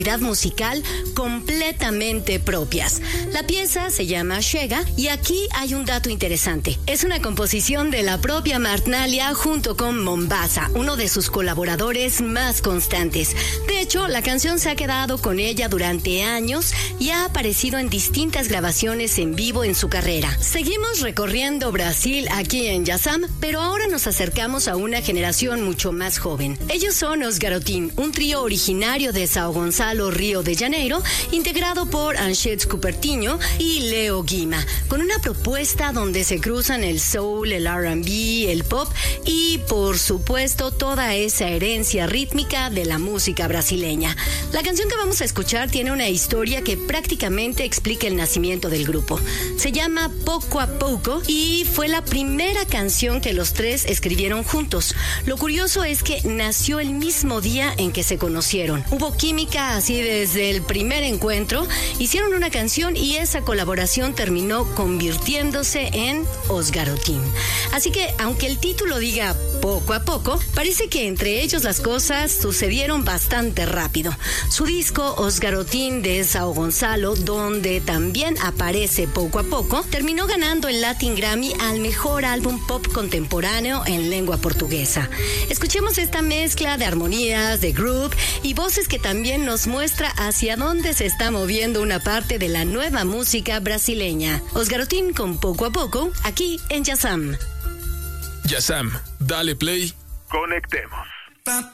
musical completamente propias. La pieza se llama Chega y aquí hay un dato interesante. Es una composición de la propia Martnalia junto con Mombasa, uno de sus colaboradores más constantes. De hecho, la canción se ha quedado con ella durante años y ha aparecido en distintas grabaciones en vivo en su carrera. Seguimos recorriendo Brasil aquí en Yasam, pero ahora nos acercamos a una generación mucho más joven. Ellos son Os Garotin, un trío originario de São Gonçalo, Río de Janeiro, integrado por Anchets Cupertino y Leo Guima, con una propuesta donde se cruzan el soul, el R&B, el pop y, por supuesto, toda esa herencia rítmica de la música brasileña. La canción que vamos a escuchar tiene una historia que prácticamente explica el nacimiento del grupo. Se llama Pouco a Pouco y fue la primera canción que los tres escribieron juntos. Lo curioso es que nació el mismo día en que se conocieron. Hubo química así desde el primer encuentro, hicieron una canción y esa colaboración terminó convirtiéndose en Os Garotin. Así que, aunque el título diga Poco a Poco, parece que entre ellos las cosas sucedieron bastante rápido. Su disco Os Garotin de São Gonçalo, donde también aparece Poco a Poco, terminó ganando el Latin Grammy al mejor álbum pop contemporáneo en lengua portuguesa. Escuchemos esta mezcla de armonías, de groove y voces que también nos muestra hacia dónde se está moviendo una parte de la nueva música brasileña. Os Garotin con Poco a Poco, aquí en Yasam. Yasam, dale play. Conectemos.